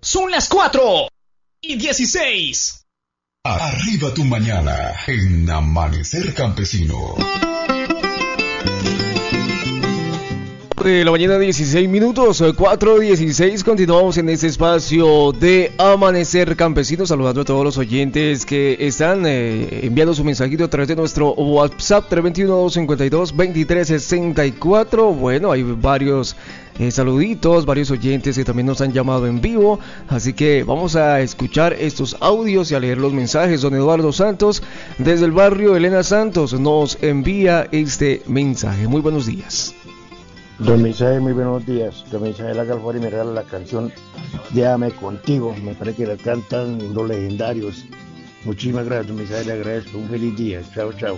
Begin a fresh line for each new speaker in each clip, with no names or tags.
Son las 4:16.
Arriba tu mañana en Amanecer Campesino.
De la mañana 16 minutos, 4:16, continuamos en este espacio de Amanecer Campesino, saludando a todos los oyentes que están enviando su mensajito a través de nuestro WhatsApp 321-252-2364. Bueno, hay varios saluditos, varios oyentes que también nos han llamado en vivo, así que vamos a escuchar estos audios y a leer los mensajes. Don Eduardo Santos, desde el barrio Elena Santos, nos envía este mensaje. Muy buenos días.
Don Misael, muy buenos días. Don Misael, haga el favor y me regala la canción Llévame Contigo. Me parece que la cantan los legendarios. Muchísimas gracias, don Misael, le agradezco. Un feliz día. Chao, chao.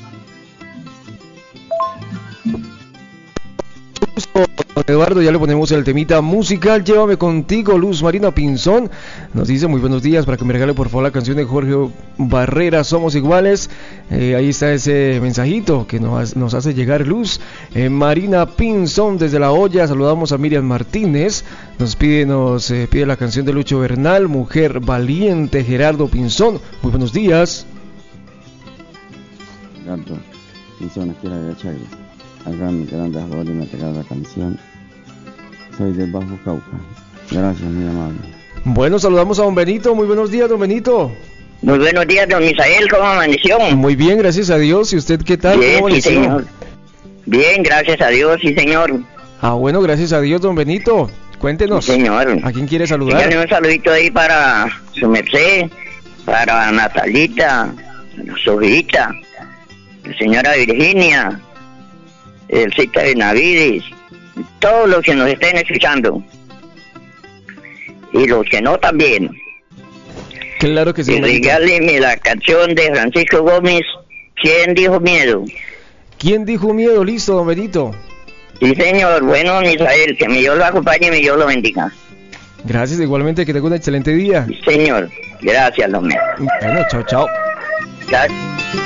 Eduardo, ya le ponemos el temita musical, Llévame Contigo. Luz Marina Pinzón nos dice muy buenos días, para que me regale por favor la canción de Jorge Barrera, Somos Iguales. Ahí está ese mensajito que nos hace llegar Luz Marina Pinzón desde La Hoya. Saludamos a Miriam Martínez, nos pide la canción de Lucho Bernal, Mujer Valiente. Gerardo Pinzón, muy buenos días.
Gerardo Pinzón, aquí a la derecha, hagan grandes favores y me regala la canción. Soy del Bajo Cauca. Gracias, muy amable.
Bueno, saludamos a don Benito. Muy buenos días, don Benito.
Muy buenos días, don Misael. ¿Cómo amaneció?
Muy bien, gracias a Dios. ¿Y usted qué tal?
Bien,
¿Cómo amaneció?
sí, señor. Bien, gracias a Dios, sí, señor.
Ah, bueno, gracias a Dios, don Benito. Cuéntenos.
Sí, señor.
¿A quién quiere saludar?
Dígale un saludito ahí para su merced, para Natalita, Sofita, la señora Virginia, el Cita de Navides, todos los que nos estén escuchando y los que no también.
Claro que sí.
Y regáleme la canción de Francisco Gómez, ¿Quién dijo miedo?
¿Quién dijo miedo? Listo, don Benito.
Sí, señor. Bueno, Misael, que mi Dios lo acompañe y mi Dios lo bendiga.
Gracias, igualmente, que tenga un excelente día.
Sí, señor. Gracias, don mío.
Bueno, chao, chao.
Gracias.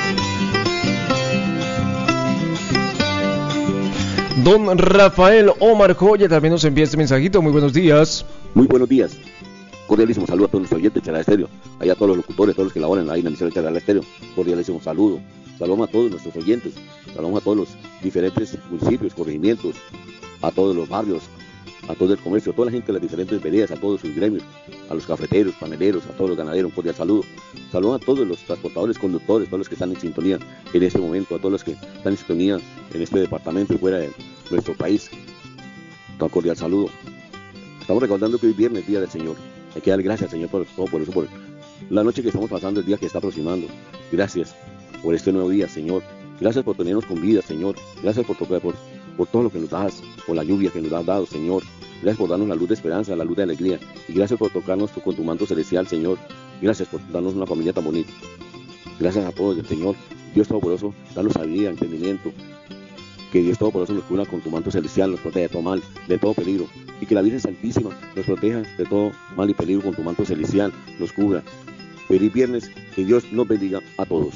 Don Rafael Omar Joya también nos envía este mensajito. Muy buenos días.
Muy buenos días. Cordialísimo saludo a todos nuestros oyentes de Charala Estéreo, allá a todos los locutores, todos los que laboran ahí en la emisora de Charala Estéreo. Cordialísimo saludo. Saludamos a todos nuestros oyentes, saludamos a todos los diferentes municipios, corregimientos, a todos los barrios, a todo el comercio, a toda la gente de las diferentes veredas, a todos sus gremios, a los cafeteros, paneleros, a todos los ganaderos, un cordial saludo. Saludamos a todos los transportadores, conductores, todos los que están en sintonía en este momento, a todos los que están en sintonía en este departamento y fuera de nuestro país. Un cordial saludo. Estamos recordando que hoy viernes, Día del Señor. Hay que dar gracias al Señor por todo, por eso, por la noche que estamos pasando, el día que está aproximando. Gracias por este nuevo día, Señor. Gracias por tenernos con vida, Señor. Gracias por todo lo que nos das, por la lluvia que nos has dado, Señor. Gracias por darnos la luz de esperanza, la luz de alegría. Y gracias por tocarnos con tu manto celestial, Señor. Gracias por darnos una familia tan bonita. Gracias a todos, Señor. Dios Todopoderoso, danos sabiduría, entendimiento. Que Dios Todopoderoso nos cubra con tu manto celestial, nos proteja de todo mal, de todo peligro. Y que la Virgen Santísima nos proteja de todo mal y peligro con tu manto celestial, nos cubra. Feliz viernes, que Dios nos bendiga a todos.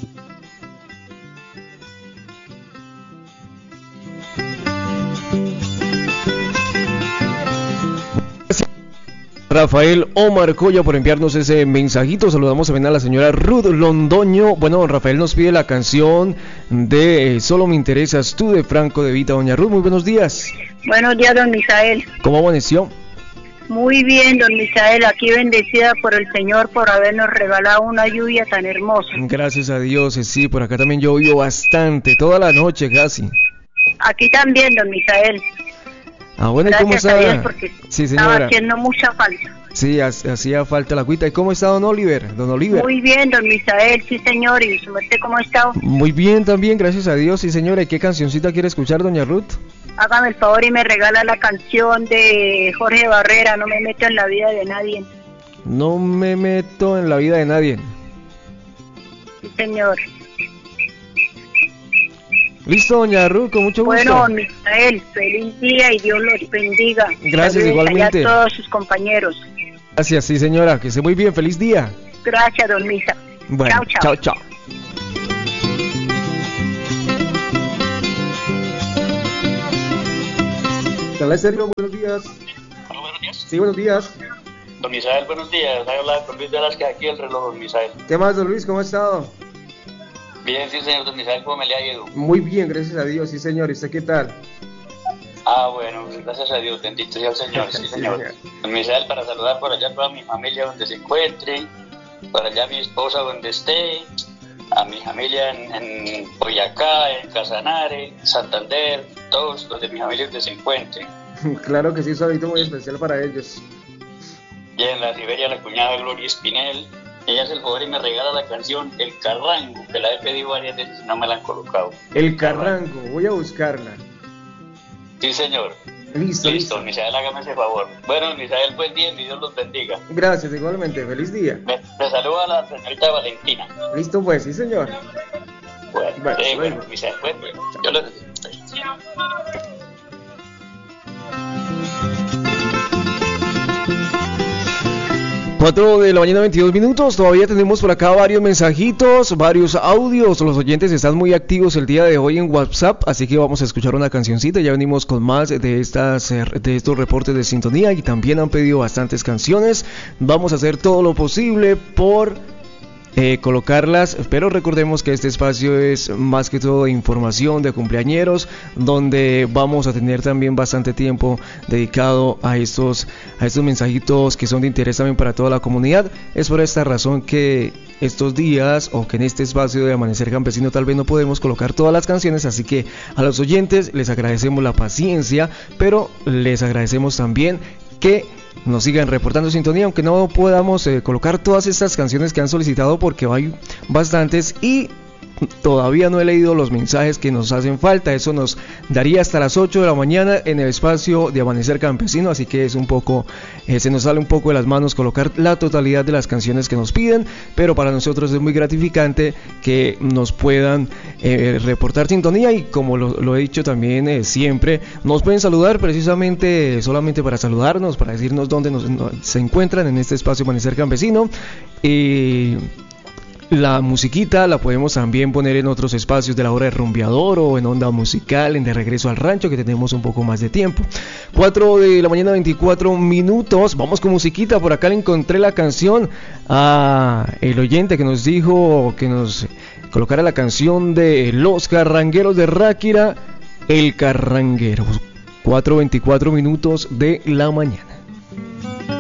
Rafael Omar Coya por enviarnos ese mensajito. Saludamos también a la señora Ruth Londoño. Bueno, don Rafael nos pide la canción de Solo me interesas tú, de Franco De Vita. Doña Ruth, muy buenos días.
Buenos días, don Misael.
¿Cómo amaneció?
Muy bien, don Misael, aquí bendecida por el Señor por habernos regalado una lluvia tan hermosa.
Gracias a Dios, sí, por acá también llovió bastante, toda la noche casi.
Aquí también, don Misael.
Ah, bueno, ¿y cómo está?
Gracias a Dios, porque
sí, señora,
estaba haciendo mucha falta.
Sí, hacía falta la agüita. ¿Y cómo está don Oliver? Don Oliver.
Muy bien, don Misael, sí señor. ¿Y su muerte cómo ha estado?
Muy bien también, gracias a Dios, sí señora. ¿Y qué cancioncita quiere escuchar, doña Ruth?
Hágame el favor y me regala la canción de Jorge Barrera, No me meto en la vida de nadie.
No me meto en la vida de nadie.
Sí señor.
Listo, doña Ruth, con mucho gusto.
Bueno, don Misael, feliz día y Dios los bendiga.
Gracias, igualmente.
A todos sus compañeros.
Gracias, sí señora, que esté muy bien, feliz día.
Gracias, don Misa.
Bueno,
chao, chao.
Chao. Charala Estéreo, buenos días.
Hola, buenos días.
Sí, buenos días.
Don Misael, buenos días. Habla con Luis Velázquez aquí el reloj, don Misael.
¿Qué más, don Luis? ¿Cómo ha estado?
Bien, sí, señor, don Misael, ¿cómo me le ha ido?
Muy bien, gracias a Dios, sí, señor. ¿Y usted qué tal?
Bueno, gracias a Dios, bendito sea el Señor, sí, señor. Don Misael, para saludar por allá a toda mi familia donde se encuentre, por allá a mi esposa donde esté, a mi familia en Boyacá, en Casanare, Santander, todos los de mi familia donde se encuentren.
Claro que sí, un saludito muy especial para ellos.
Y en la Siberia, la cuñada Gloria Espinel, ella hace el favor y me regala la canción El Carrango, que la he pedido varias veces y no me la han colocado.
El Carrango, voy a buscarla.
Sí, señor.
Listo.
Misael, hágame ese favor. Bueno, Misael, buen día y Dios los bendiga.
Gracias, igualmente, feliz día.
Me saluda la señorita Valentina.
Listo pues, sí señor.
Bueno, Misael, buen día. Yo lo...
4 de la mañana, 22 minutos. Todavía tenemos por acá varios mensajitos, varios audios. Los oyentes están muy activos el día de hoy en WhatsApp, así que vamos a escuchar una cancioncita. Ya venimos con más de estos reportes de sintonía y también han pedido bastantes canciones. Vamos a hacer todo lo posible por colocarlas, pero recordemos que este espacio es más que todo de información, de cumpleañeros, donde vamos a tener también bastante tiempo dedicado a estos mensajitos que son de interés también para toda la comunidad. Es por esta razón que estos días, o que en este espacio de Amanecer Campesino tal vez no podemos colocar todas las canciones, así que a los oyentes les agradecemos la paciencia, pero les agradecemos también que nos sigan reportando sintonía, aunque no podamos colocar todas estas canciones que han solicitado, porque hay bastantes y todavía no he leído los mensajes que nos hacen falta. Eso nos daría hasta las 8 de la mañana en el espacio de Amanecer Campesino, así que es un poco, se nos sale un poco de las manos colocar la totalidad de las canciones que nos piden, pero para nosotros es muy gratificante que nos puedan reportar sintonía, y como lo he dicho también siempre, nos pueden saludar precisamente solamente para saludarnos, para decirnos dónde se encuentran en este espacio Amanecer Campesino. La musiquita la podemos también poner en otros espacios de la hora de rumbeador o en onda musical, en De Regreso al Rancho, que tenemos un poco más de tiempo. 4 de la mañana, 24 minutos. Vamos con musiquita. Por acá le encontré la canción a el oyente que nos dijo que nos colocara la canción de Los Carrangueros de Ráquira, El Carranguero. 4:24 minutos de la mañana.